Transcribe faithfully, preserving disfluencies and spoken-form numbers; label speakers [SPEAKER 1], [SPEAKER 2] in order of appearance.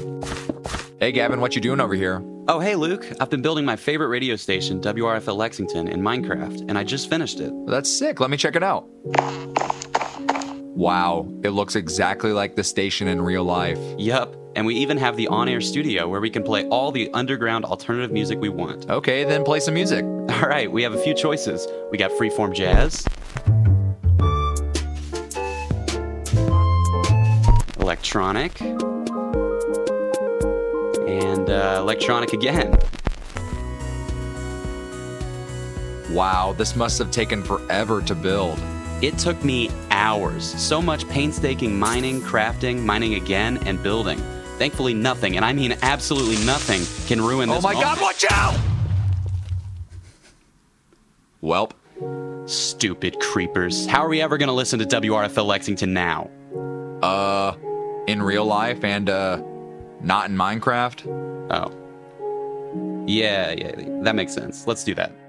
[SPEAKER 1] Hey, Gavin, what you doing over here?
[SPEAKER 2] Oh, hey, Luke. I've been building my favorite radio station, W R F L Lexington, in Minecraft, and I just finished it.
[SPEAKER 1] That's sick. Let me check it out. Wow, it looks exactly like the station in real life.
[SPEAKER 2] Yup, and we even have the on-air studio where we can play all the underground alternative music we want.
[SPEAKER 1] Okay, then play some music.
[SPEAKER 2] All right, we have a few choices. We got freeform jazz, electronic, and uh, electronic again.
[SPEAKER 1] Wow, this must have taken forever to build.
[SPEAKER 2] It took me hours. So much painstaking mining, crafting, mining again, and building. Thankfully, nothing, and I mean absolutely nothing, can ruin this
[SPEAKER 1] Oh my
[SPEAKER 2] moment.
[SPEAKER 1] God, watch out! Welp.
[SPEAKER 2] Stupid creepers. How are we ever going to listen to W R F L Lexington now?
[SPEAKER 1] Uh, in real life and, uh, not in Minecraft?
[SPEAKER 2] Oh. Yeah, yeah, that makes sense. Let's do that.